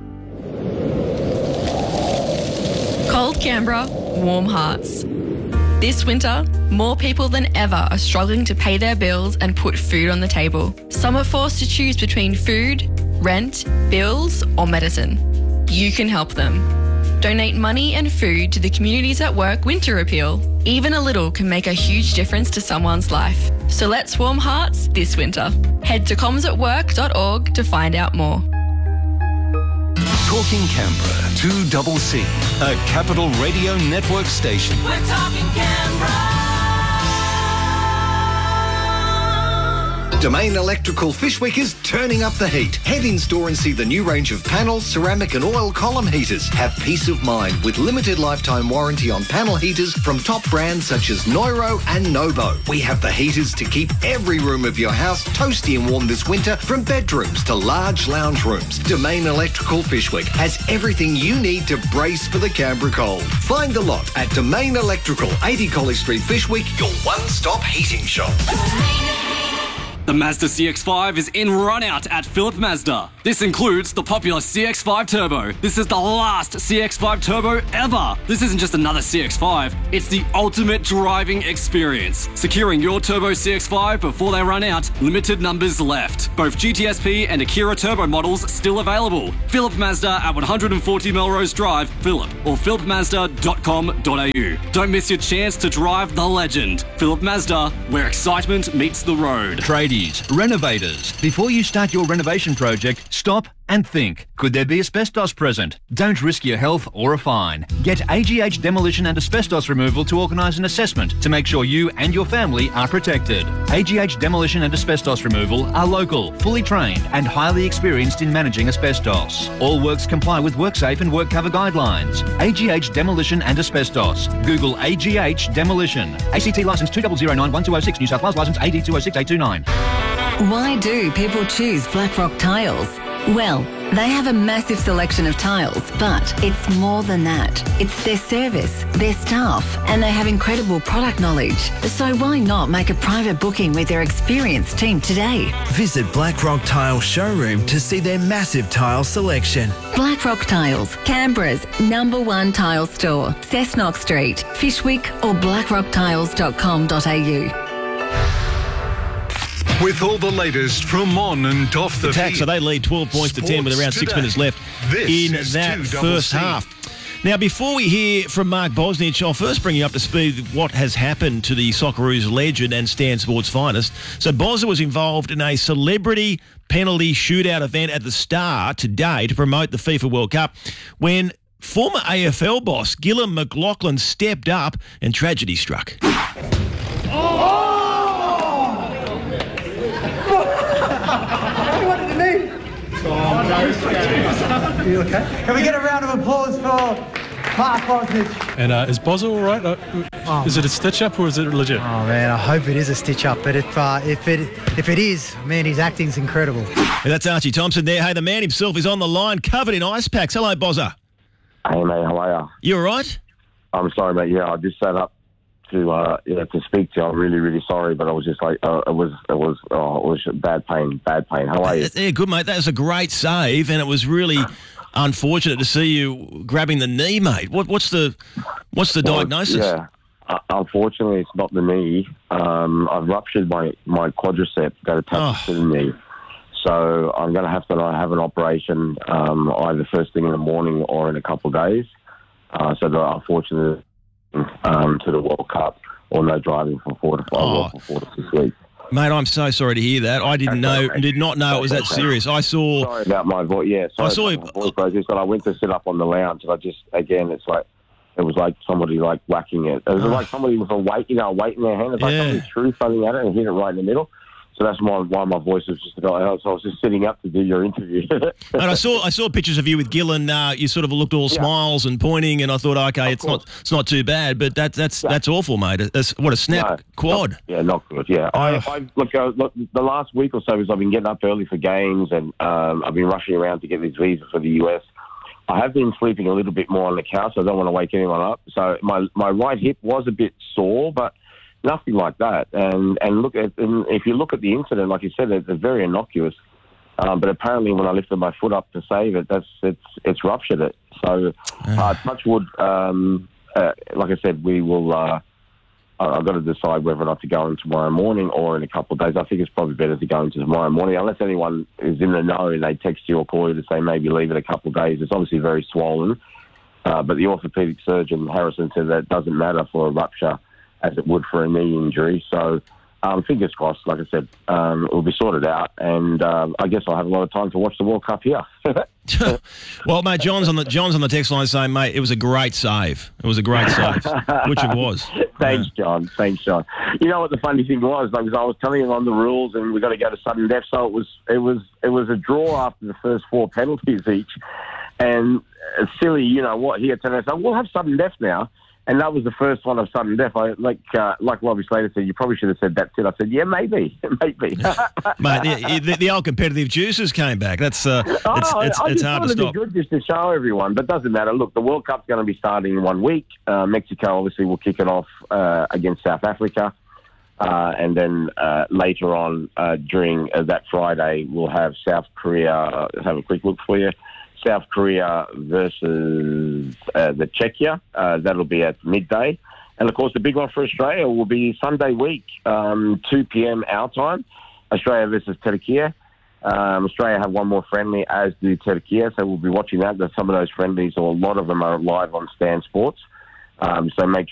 Cold Canberra, warm hearts. This winter, more people than ever are struggling to pay their bills and put food on the table. Some are forced to choose between food, rent, bills, or medicine. You can help them. Donate money and food to the Communities at Work Winter Appeal. Even a little can make a huge difference to someone's life. So let's warm hearts this winter. Head to comms at work dot org to find out more. Talking Canberra, two C C, a Capital Radio Network station. We're talking Canberra. Domain Electrical Fishwick is turning up the heat. Head in store and see the new range of panels, ceramic and oil column heaters. Have peace of mind with limited lifetime warranty on panel heaters from top brands such as Neuro and Nobo. We have the heaters to keep every room of your house toasty and warm this winter, from bedrooms to large lounge rooms. Domain Electrical Fishwick has everything you need to brace for the Canberra cold. Find the lot at Domain Electrical, eighty College Street, Fishwick, your one-stop heating shop. The Mazda C X five is in run-out at Phillip Mazda. This includes the popular C X five Turbo. This is the last C X five Turbo ever. This isn't just another C X five, it's the ultimate driving experience. Securing your Turbo C X five before they run out, limited numbers left. Both G T S P and Akira Turbo models still available. Phillip Mazda at one forty Melrose Drive, Phillip, or phillip mazda dot com dot a u. Don't miss your chance to drive the legend. Phillip Mazda, where excitement meets the road. Tradies, renovators. Before you start your renovation project, stop and think. Could there be asbestos present? Don't risk your health or a fine. Get A G H Demolition and Asbestos Removal to organise an assessment to make sure you and your family are protected. A G H Demolition and Asbestos Removal are local, fully trained and highly experienced in managing asbestos. All works comply with WorkSafe and WorkCover guidelines. A G H Demolition and Asbestos. Google A G H Demolition. A C T licence two zero zero nine one two zero six, New South Wales licence A D two zero six eight two nine. Why do people choose Blackrock Tiles? Well, they have a massive selection of tiles, but it's more than that. It's their service, their staff, and they have incredible product knowledge. So why not make a private booking with their experienced team today? Visit Blackrock Tile Showroom to see their massive tile selection. Blackrock Tiles, Canberra's number one tile store. Cessnock Street, Fishwick or blackrock tiles dot com dot a u. With all the latest from on and off the, the tax, field. So they lead twelve points Sports to ten with around six today. minutes left This in is that two first C. half. Now, before we hear from Mark Bosnich, I'll first bring you up to speed with what has happened to the Socceroos legend and Stan Sport's finest. So Bozza was involved in a celebrity penalty shootout event at the Star today to promote the FIFA World Cup when former A F L boss Gillon McLachlan stepped up and tragedy struck. You okay? Can we get a round of applause for Mark Bosnich? And uh, is Bozza all right? Uh, Oh. Is it a stitch-up or is it legit? Oh man, I hope it is a stitch up. But if uh, if it if it is, man, his acting's incredible. Hey, that's Archie Thompson there. Hey, the man himself is on the line, covered in ice packs. Hello, Bozza. Hey, mate, how are you? You all right? I'm sorry, mate. Yeah, I just sat up to uh, yeah, to speak to you. I'm really, really sorry, but I was just like, uh, it was, it was, oh, it was bad pain, bad pain. How are you? Yeah, good, mate. That was a great save, and it was really unfortunate to see you grabbing the knee, mate. What, what's the, what's the Well, diagnosis? Yeah, uh, unfortunately, it's not the knee. Um, I've ruptured my my quadricep that attaches Oh. to the knee. So I'm going to have to have an operation um, either first thing in the morning or in a couple of days. Uh, so that unfortunately, um, to the World Cup or no driving for four to five Oh. or for four to six weeks. Mate, I'm so sorry to hear that. I didn't know, did not know it was that serious. I saw. Sorry about my voice. Yeah, sorry I saw about my voice, bro. Just that I went to sit up on the lounge, and I just again, it's like it was like somebody like whacking it. It was like somebody with a weight, you know, a weight in their hand. It's like Yeah. somebody threw something at it and hit it right in the middle. So that's why, why my voice was just about. So I was just sitting up to do your interview. And I saw I saw pictures of you with Gillon. Uh, you sort of looked all smiles and pointing, and I thought, okay, it's not it's not too bad, but that that's that's awful, mate. It's, what a snap No, quad. not- yeah, not good. Yeah, I, I look, uh, look. The last week or so is I've been getting up early for games, and um, I've been rushing around to get this visa for the U S. I have been sleeping a little bit more on the couch. I don't want to wake anyone up. So my my right hip was a bit sore, but nothing like that. And and look at and if you look at the incident, like you said, it's, it's very innocuous. Um, but apparently, when I lifted my foot up to save it, that's it's it's ruptured it. So, uh, touch wood. Um, uh, like I said, we will. Uh, I- I've got to decide whether or not to go in tomorrow morning or in a couple of days. I think it's probably better to go into tomorrow morning, unless anyone is in the know and they text you or call you to say maybe leave it a couple of days. It's obviously very swollen, uh, but the orthopedic surgeon Harrison said that it doesn't matter for a rupture as it would for a knee injury. So, um, fingers crossed. Like I said, um, it will be sorted out, and um, I guess I'll have a lot of time to watch the World Cup here. Well, mate, John's on the John's on the text line saying, mate, it was a great save. It was a great save, which it was. Thanks, John. Thanks, John. You know what the funny thing was? Like, I was telling him on the rules, and we got to go to sudden death. So it was, it was, it was a draw after the first four penalties each. And uh, silly, you know what? He had to say, "We'll have sudden death now." And that was the first one of sudden death. I like, uh, like Robbie Slater said, you probably should have said that's it. I said, yeah, maybe, maybe. Mate, the, the, the old competitive juices came back. That's uh, it's, Oh, it's, I it's just hard to thought it'd stop. be good just to show everyone, but doesn't matter. Look, the World Cup's going to be starting in one week. Uh, Mexico obviously will kick it off uh, against South Africa, uh, and then uh, later on uh, during uh, that Friday we'll have South Korea. Uh, have a quick look for you. South Korea versus uh, the Czechia. Uh, that'll be at midday. And, of course, the big one for Australia will be Sunday week, um, two p.m. our time, Australia versus Turkey. Um, Australia have one more friendly, as do Turkey, so we'll be watching that. Some of those friendlies, or a lot of them, are live on Stan Sports. Um, so make